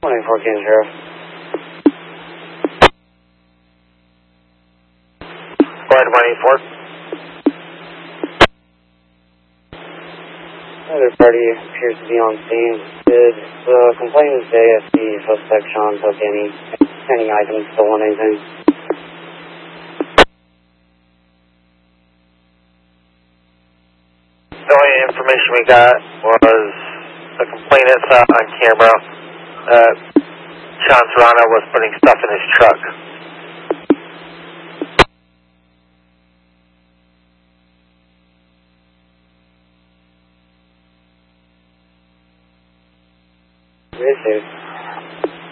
Morning, 14 Sheriff. Go ahead, 184. Another party appears to be on scene. Did the complainant's ASD suspect Sean took any items, stolen anything? The only information we got was the complainant saw on camera that Sean Serrano was putting stuff in his truck. Very safe.